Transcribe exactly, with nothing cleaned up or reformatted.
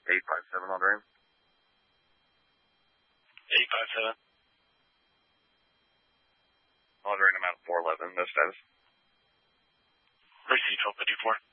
eight five seven, Aldrin. eight five seven. Aldrin, I'm at four eleven, no status. Receive, Hope fifty-four.